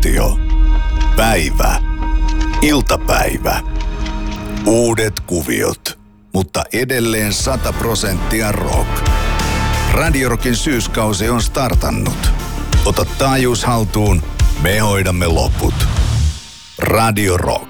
Radio. Päivä. Iltapäivä. Uudet kuviot, mutta edelleen 100% rock. Radio Rockin syyskausi on startannut. Ota taajuus haltuun, me hoidamme loput. Radio Rock.